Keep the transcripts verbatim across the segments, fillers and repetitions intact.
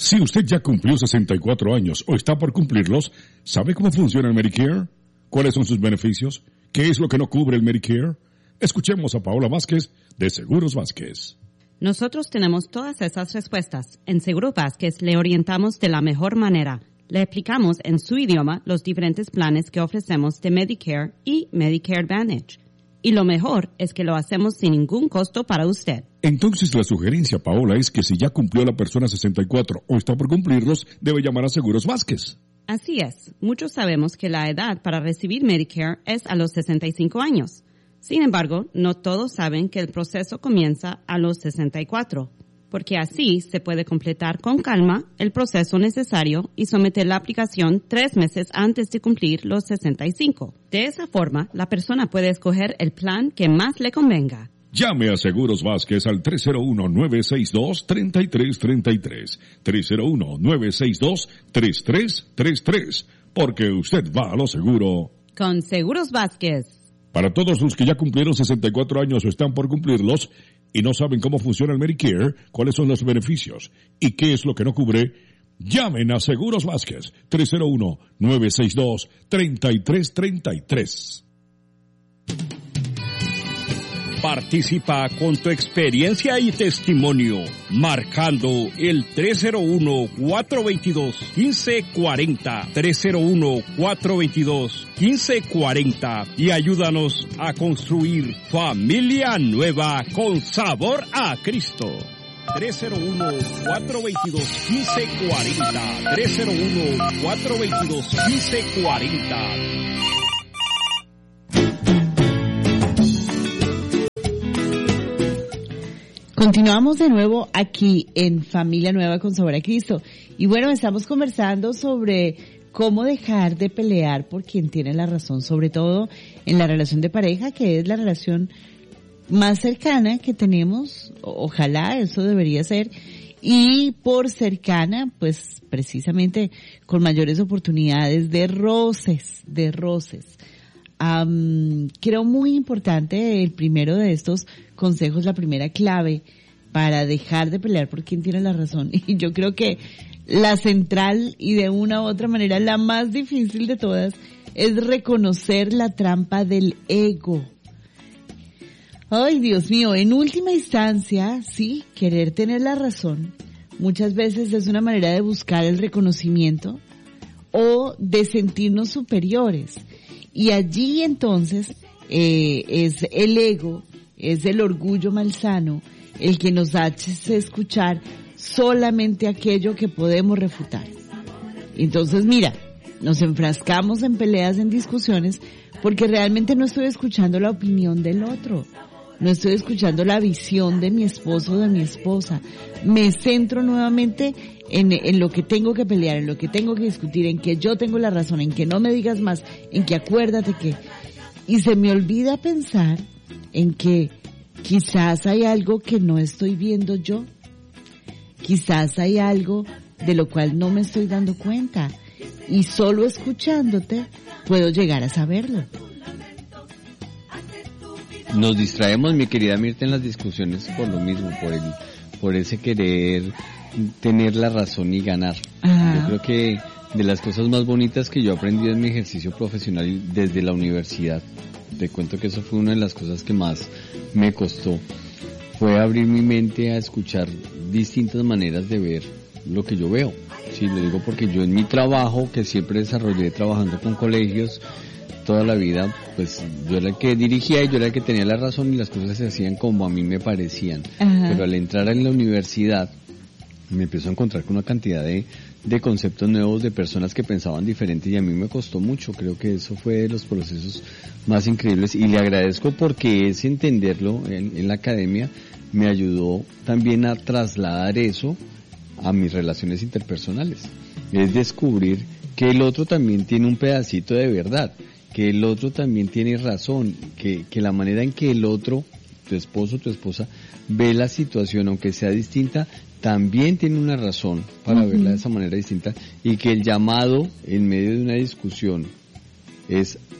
Si usted ya cumplió sesenta y cuatro años o está por cumplirlos, ¿sabe cómo funciona el Medicare? ¿Cuáles son sus beneficios? ¿Qué es lo que no cubre el Medicare? Escuchemos a Paola Vázquez de Seguros Vázquez. Nosotros tenemos todas esas respuestas. En Seguros Vázquez le orientamos de la mejor manera. Le explicamos en su idioma los diferentes planes que ofrecemos de Medicare y Medicare Advantage. Y lo mejor es que lo hacemos sin ningún costo para usted. Entonces la sugerencia, Paola, es que si ya cumplió la persona sesenta y cuatro o está por cumplirlos, debe llamar a Seguros Vázquez. Así es. Muchos sabemos que la edad para recibir Medicare es a los sesenta y cinco años. Sin embargo, no todos saben que el proceso comienza a los sesenta y cuatro, porque así se puede completar con calma el proceso necesario y someter la aplicación tres meses antes de cumplir los sesenta y cinco. De esa forma, la persona puede escoger el plan que más le convenga. Llame a Seguros Vázquez al tres cero uno, nueve seis dos, tres tres tres tres, tres cero uno, nueve seis dos, tres tres tres tres, porque usted va a lo seguro. Con Seguros Vázquez. Para todos los que ya cumplieron sesenta y cuatro años o están por cumplirlos y no saben cómo funciona el Medicare, cuáles son los beneficios y qué es lo que no cubre, llamen a Seguros Vázquez, tres cero uno, nueve seis dos, tres tres tres tres. Participa con tu experiencia y testimonio, marcando el tres cero uno, cuatro dos dos, uno cinco cuatro cero, tres cero uno, cuatro dos dos, uno cinco cuatro cero y ayúdanos a construir familia nueva con sabor a Cristo. tres cero uno, cuatro dos dos, uno cinco cuatro cero, tres cero uno, cuatro dos dos, uno cinco cuatro cero. Continuamos de nuevo aquí en Familia Nueva con Sabor a Cristo. Y bueno, estamos conversando sobre cómo dejar de pelear por quien tiene la razón, sobre todo en la relación de pareja, que es la relación más cercana que tenemos. Ojalá eso debería ser. Y por cercana, pues precisamente con mayores oportunidades de roces, de roces. Um, creo muy importante el primero de estos consejos, la primera clave para dejar de pelear por quien tiene la razón. Y yo creo que la central y de una u otra manera la más difícil de todas es reconocer la trampa del ego. Ay, Dios mío, en última instancia, sí, querer tener la razón muchas veces es una manera de buscar el reconocimiento o de sentirnos superiores. Y allí entonces eh, es el ego, es el orgullo malsano el que nos hace escuchar solamente aquello que podemos refutar. Entonces mira, nos enfrascamos en peleas, en discusiones, porque realmente no estoy escuchando la opinión del otro, no estoy escuchando la visión de mi esposo o de mi esposa. Me centro nuevamente en, en lo que tengo que pelear, en lo que tengo que discutir, en que yo tengo la razón, en que no me digas más, en que acuérdate que... Y se me olvida pensar en que quizás hay algo que no estoy viendo yo, quizás hay algo de lo cual no me estoy dando cuenta, y solo escuchándote puedo llegar a saberlo. Nos distraemos, mi querida Mirta, en las discusiones por lo mismo, por el, por ese querer tener la razón y ganar. Ajá. Yo creo que de las cosas más bonitas que yo he aprendido en mi ejercicio profesional desde la universidad, te cuento que eso fue una de las cosas que más me costó, fue abrir mi mente a escuchar distintas maneras de ver lo que yo veo. Sí, lo digo porque yo en mi trabajo, que siempre desarrollé trabajando con colegios toda la vida, pues yo era el que dirigía y yo era el que tenía la razón y las cosas se hacían como a mí me parecían. Ajá. Pero al entrar en la universidad me empiezo a encontrar con una cantidad de, de conceptos nuevos, de personas que pensaban diferente, y a mí me costó mucho. Creo que eso fue de los procesos más increíbles y le agradezco porque ese entenderlo en, en la academia me ayudó también a trasladar eso a mis relaciones interpersonales. Es descubrir que el otro también tiene un pedacito de verdad, que el otro también tiene razón, que, que la manera en que el otro, tu esposo, tu esposa, ve la situación, aunque sea distinta, también tiene una razón para uh-huh. verla de esa manera distinta, y que el llamado en medio de una discusión es a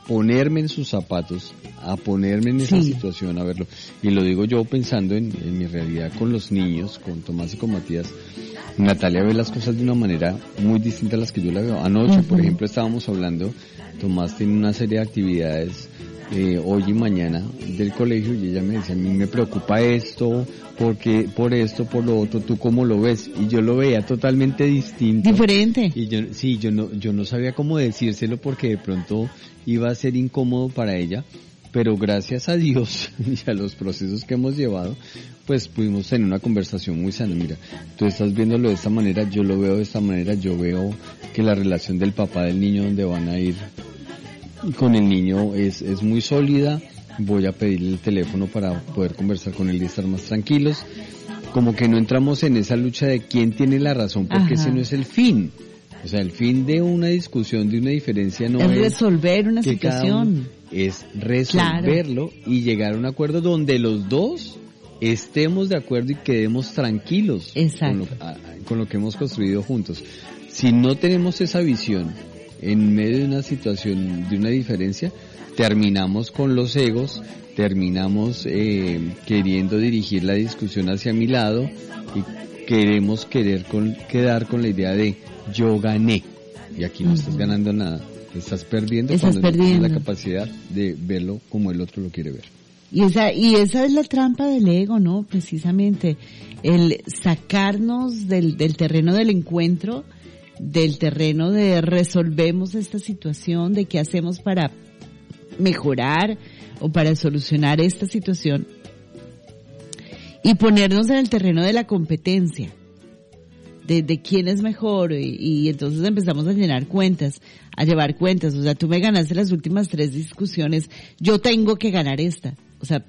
ponerme en sus zapatos, a ponerme en esa Sí. situación, a verlo. Y lo digo yo pensando en, en mi realidad con los niños, con Tomás y con Matías. Natalia ve las cosas de una manera muy distinta a las que yo la veo. Anoche, uh-huh. por ejemplo, estábamos hablando, Tomás tiene una serie de actividades eh, hoy y mañana del colegio y ella me dice, a mí me preocupa esto, porque por esto, por lo otro, ¿tú cómo lo ves? Y yo lo veía totalmente distinto. Diferente. Y yo, sí, yo no, yo no sabía cómo decírselo porque de pronto iba a ser incómodo para ella, pero gracias a Dios y a los procesos que hemos llevado, pues pudimos tener una conversación muy sana. Mira, tú estás viéndolo de esta manera, yo lo veo de esta manera, yo veo que la relación del papá del niño donde van a ir con el niño es, es muy sólida, voy a pedirle el teléfono para poder conversar con él y estar más tranquilos. Como que no entramos en esa lucha de quién tiene la razón, porque Ajá. ese no es el fin. O sea, el fin de una discusión, de una diferencia no es... Es resolver una situación. Es resolverlo claro. y llegar a un acuerdo donde los dos estemos de acuerdo y quedemos tranquilos con lo, a, con lo que hemos construido juntos. Si no tenemos esa visión en medio de una situación, de una diferencia, terminamos con los egos, terminamos eh, queriendo dirigir la discusión hacia mi lado y queremos querer con, quedar con la idea de yo gané. Y aquí no uh-huh. estás ganando nada, estás perdiendo estás cuando perdiendo. tienes la capacidad de verlo como el otro lo quiere ver. Y esa, y esa es la trampa del ego, ¿no? Precisamente, el sacarnos del, del terreno del encuentro, del terreno de resolvemos esta situación, de qué hacemos para mejorar o para solucionar esta situación, y ponernos en el terreno de la competencia, de, de quién es mejor, y, y entonces empezamos a llenar cuentas, a llevar cuentas. O sea, tú me ganaste las últimas tres discusiones, yo tengo que ganar esta. O sea,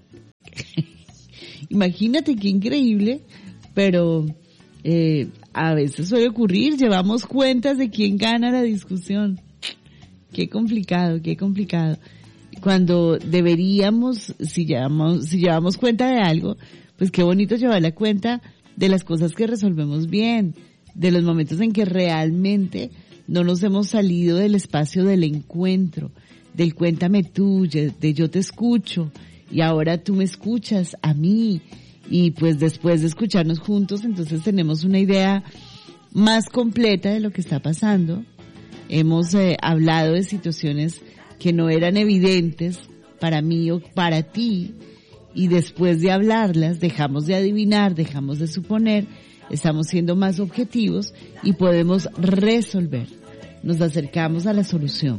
imagínate qué increíble, pero eh, a veces suele ocurrir, llevamos cuentas de quién gana la discusión. Qué complicado, qué complicado. Cuando deberíamos, si llevamos, si llevamos cuenta de algo, pues qué bonito llevar la cuenta de las cosas que resolvemos bien, de los momentos en que realmente no nos hemos salido del espacio del encuentro, del cuéntame tú, de yo te escucho, y ahora tú me escuchas a mí, y pues después de escucharnos juntos, entonces tenemos una idea más completa de lo que está pasando. Hemos eh, hablado de situaciones que no eran evidentes para mí o para ti, y después de hablarlas dejamos de adivinar, dejamos de suponer, estamos siendo más objetivos y podemos resolver, nos acercamos a la solución.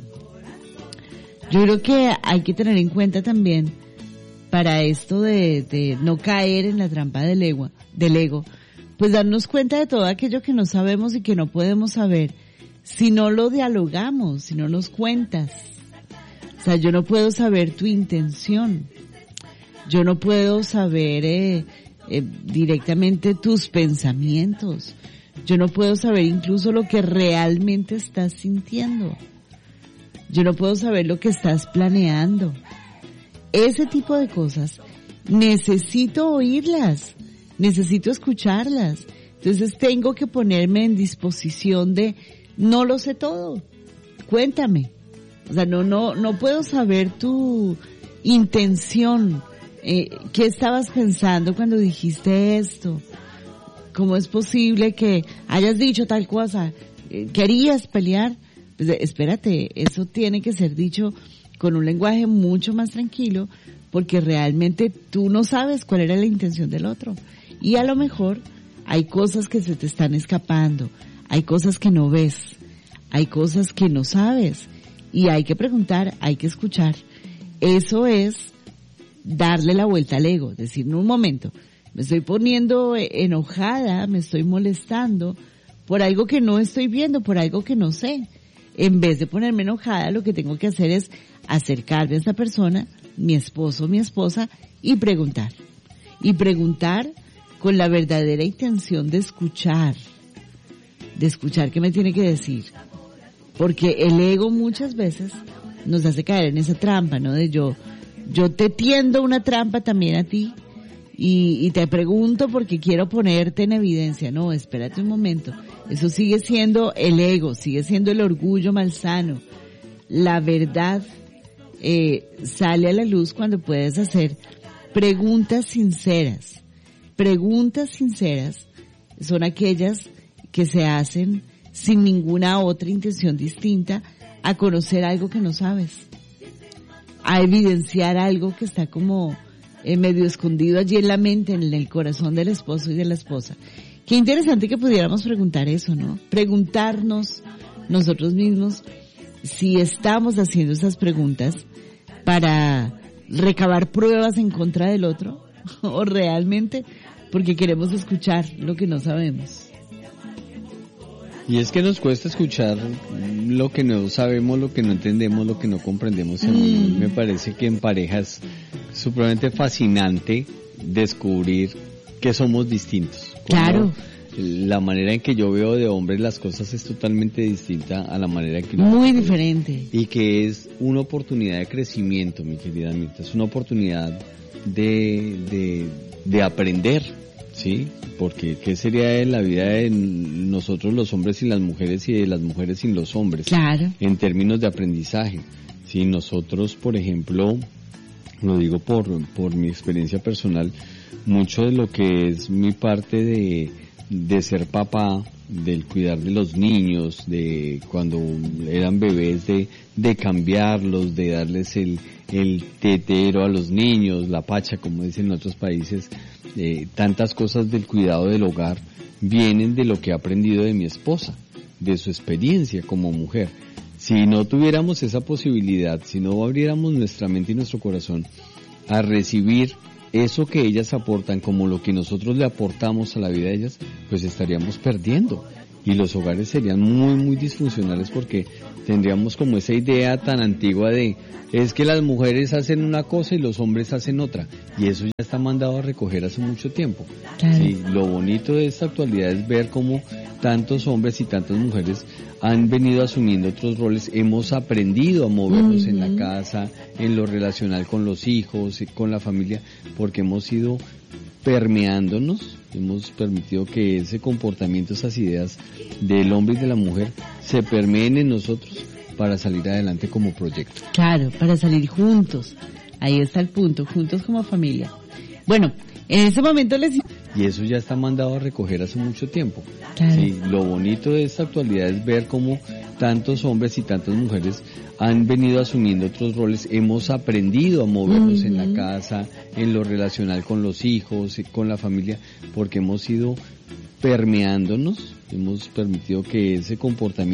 Yo creo que hay que tener en cuenta también, para esto de, de no caer en la trampa del ego, del ego, pues darnos cuenta de todo aquello que no sabemos y que no podemos saber, si no lo dialogamos, si no nos cuentas. O sea, yo no puedo saber tu intención, yo no puedo saber eh, eh, directamente tus pensamientos, yo no puedo saber incluso lo que realmente estás sintiendo, yo no puedo saber lo que estás planeando. Ese tipo de cosas necesito oírlas, necesito escucharlas. Entonces tengo que ponerme en disposición de no lo sé todo, cuéntame. O sea, no, no, no puedo saber tu intención, eh, qué estabas pensando cuando dijiste esto, cómo es posible que hayas dicho tal cosa, eh, querías pelear. Pues, espérate, eso tiene que ser dicho con un lenguaje mucho más tranquilo, porque realmente tú no sabes cuál era la intención del otro. Y a lo mejor hay cosas que se te están escapando, hay cosas que no ves, hay cosas que no sabes, y hay que preguntar, hay que escuchar. Eso es darle la vuelta al ego, decir, en un momento, me estoy poniendo enojada, me estoy molestando por algo que no estoy viendo, por algo que no sé. En vez de ponerme enojada, lo que tengo que hacer es acercarme a esta persona, mi esposo o mi esposa, y preguntar. Y preguntar con la verdadera intención de escuchar. De escuchar qué me tiene que decir. Porque el ego muchas veces nos hace caer en esa trampa, ¿no? De yo, yo te tiendo una trampa también a ti, y, y te pregunto porque quiero ponerte en evidencia. No, espérate un momento. Eso sigue siendo el ego, sigue siendo el orgullo malsano. La verdad eh, sale a la luz cuando puedes hacer preguntas sinceras. Preguntas sinceras son aquellas que se hacen sin ninguna otra intención distinta a conocer algo que no sabes, a evidenciar algo que está como eh, medio escondido allí en la mente, en el corazón del esposo y de la esposa. Qué interesante que pudiéramos preguntar eso, ¿no? Preguntarnos nosotros mismos si estamos haciendo esas preguntas para recabar pruebas en contra del otro o realmente porque queremos escuchar lo que no sabemos. Y es que nos cuesta escuchar lo que no sabemos, lo que no entendemos, lo que no comprendemos. A mí mm. me parece que en pareja es supremamente fascinante descubrir que somos distintos. Claro. La manera en que yo veo de hombres las cosas es totalmente distinta a la manera en que... Muy diferente. Y que es una oportunidad de crecimiento, mi querida Mirta. Es una oportunidad de, de, de aprender, ¿sí? Porque ¿qué sería de la vida de nosotros los hombres sin las mujeres y de las mujeres sin los hombres? Claro. En términos de aprendizaje. Si nosotros, por ejemplo, lo digo por, por mi experiencia personal, mucho de lo que es mi parte de, de ser papá, del cuidar de los niños, de cuando eran bebés, de, de cambiarlos, de darles el, el tetero a los niños, la pacha, como dicen en otros países, eh, tantas cosas del cuidado del hogar vienen de lo que he aprendido de mi esposa, de su experiencia como mujer. Si no tuviéramos esa posibilidad, si no abriéramos nuestra mente y nuestro corazón a recibir eso que ellas aportan como lo que nosotros le aportamos a la vida de ellas, pues estaríamos perdiendo. Y los hogares serían muy, muy disfuncionales porque tendríamos como esa idea tan antigua de es que las mujeres hacen una cosa y los hombres hacen otra. Y eso ya está mandado a recoger hace mucho tiempo. Claro. Sí, lo bonito de esta actualidad es ver cómo tantos hombres y tantas mujeres han venido asumiendo otros roles. Hemos aprendido a movernos uh-huh. en la casa, en lo relacional con los hijos, con la familia, porque hemos ido permeándonos, hemos permitido que ese comportamiento, esas ideas del hombre y de la mujer se permeen en nosotros para salir adelante como proyecto. Claro, para salir juntos. Ahí está el punto, juntos como familia. Bueno, en ese momento les... Y eso ya está mandado a recoger hace mucho tiempo. Claro. Sí, lo bonito de esta actualidad es ver cómo tantos hombres y tantas mujeres han venido asumiendo otros roles. Hemos aprendido a movernos uh-huh. en la casa, en lo relacional con los hijos, con la familia, porque hemos ido permeándonos, hemos permitido que ese comportamiento